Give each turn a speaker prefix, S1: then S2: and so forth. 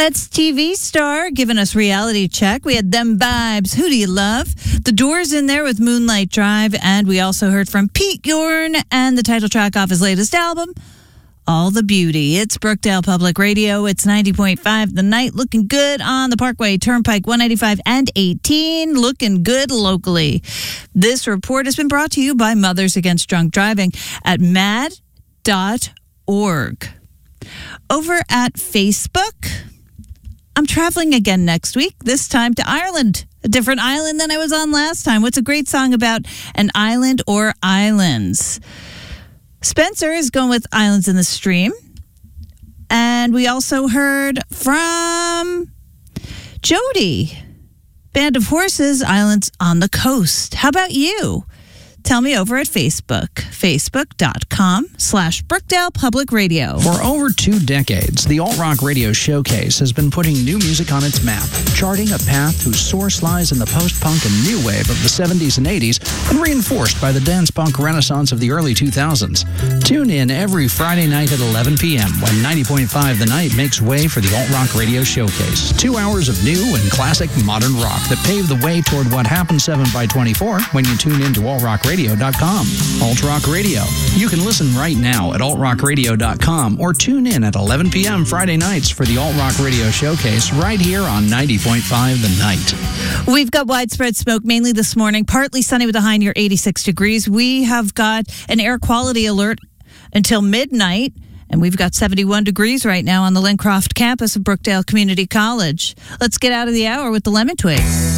S1: That's TV star giving us reality check. We had Them Vibes, Who Do You Love? The Doors in there with Moonlight Drive. And we also heard from Pete Yorn and the title track off his latest album, All the Beauty. It's Brookdale Public Radio. It's 90.5 The Night. Looking good on the Parkway, Turnpike 195 and 18. Looking good locally. This report has been brought to you by Mothers Against Drunk Driving at mad.org. Over at Facebook, I'm traveling again next week, this time to Ireland. A different island than I was on last time. What's a great song about an island or islands? Spencer is going with Islands in the Stream. And we also heard from Jody, Band of Horses, Islands on the Coast. How about you? Tell me over at Facebook, facebook.com/Brookdale Public Radio.
S2: For over 2 decades, the Alt Rock Radio Showcase has been putting new music on its map, charting a path whose source lies in the post-punk and new wave of the 70s and 80s, and reinforced by the dance-punk renaissance of the early 2000s. Tune in every Friday night at 11 p.m. when 90.5 The Night makes way for the Alt Rock Radio Showcase. 2 hours of new and classic modern rock that pave the way toward what happens 7x24 when you tune into altrockradio.com. Alt Rock Radio. You can listen right now at altrockradio.com or tune in at 11 p.m. Friday nights for the Alt Rock Radio Showcase right here on 90.5 The Night.
S1: We've got widespread smoke, mainly this morning. Partly sunny with a high near 86 degrees. We have got an air quality alert until midnight, and we've got 71 degrees right now on the Lincroft campus of Brookdale Community College. Let's get out of the hour with the Lemon Twigs.